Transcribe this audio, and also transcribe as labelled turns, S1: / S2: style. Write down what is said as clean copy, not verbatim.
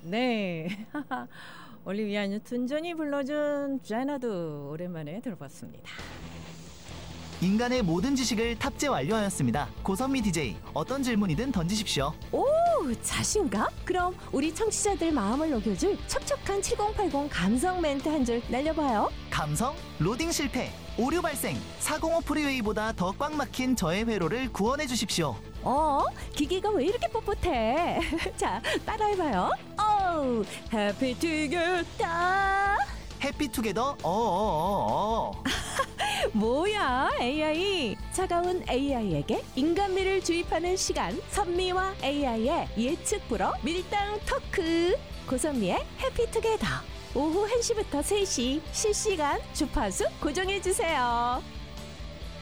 S1: 네. 올리비아 뉴튼 존이 불러준 제너드 오랜만에 들어봤습니다.
S2: 인간의 모든 지식을 탑재 완료하였습니다. 고선미 DJ, 어떤 질문이든 던지십시오.
S3: 오, 자신감? 그럼 우리 청취자들 마음을 녹여줄 촉촉한 7080 감성 멘트 한 줄 날려봐요.
S2: 감성, 로딩 실패, 오류 발생, 405 프리웨이보다 더 꽉 막힌 저의 회로를 구원해 주십시오.
S3: 기기가 왜 이렇게 뻣뻣해? 자, 따라해봐요. 어우, 해피 투게더.
S2: 해피투게더,
S3: 뭐야, AI. 차가운 AI에게 인간미를 주입하는 시간. 선미와 AI의 예측 불허 밀당 토크. 고선미의 해피투게더. 오후 1시부터 3시 실시간 주파수 고정해주세요.